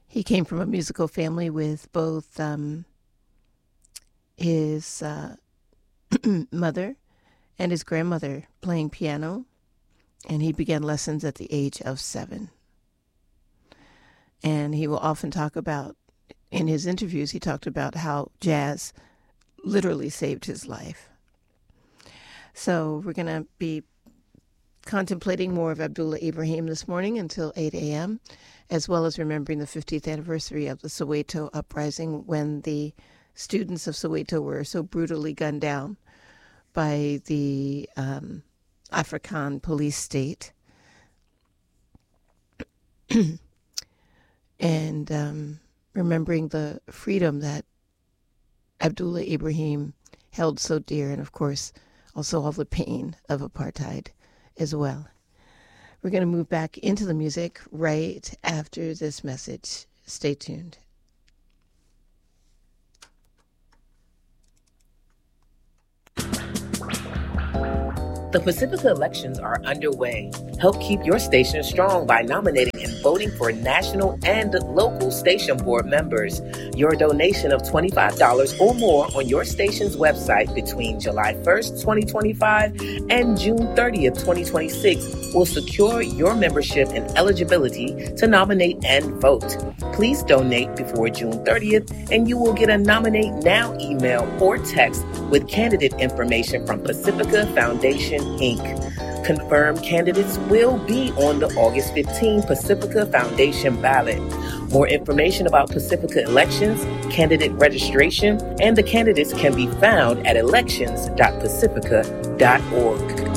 He came from a musical family with both his mother and his grandmother playing piano, and he began lessons at the age of 7. And he will often talk about, in his interviews, he talked about how jazz literally saved his life. So we're going to be contemplating more of Abdullah Ibrahim this morning until 8 a.m., as well as remembering the 50th anniversary of the Soweto uprising, when the students of Soweto were so brutally gunned down by the African police state. And remembering the freedom that Abdullah Ibrahim held so dear, and of course also all the pain of apartheid as well. We're going to move back into the music right after this message. Stay tuned. The Pacifica elections are underway. Help keep your station strong by nominating and voting for national and local station board members. Your donation of $25 or more on your station's website between July 1st, 2025 and June 30th, 2026 will secure your membership and eligibility to nominate and vote. Please donate before June 30th and you will get a Nominate Now email or text with candidate information from Pacifica Foundation, Inc. Confirmed candidates will be on the August 15 Pacifica Foundation ballot. More information about Pacifica elections, candidate registration, and the candidates can be found at elections.pacifica.org.